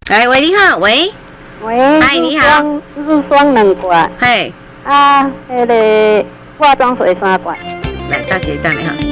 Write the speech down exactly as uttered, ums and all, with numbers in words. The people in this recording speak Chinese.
来，喂，你好，喂， 喂， 嗨，你好， 日霜两罐， 嘿， 啊，迄个化妆水三罐。 来，大姐等一下。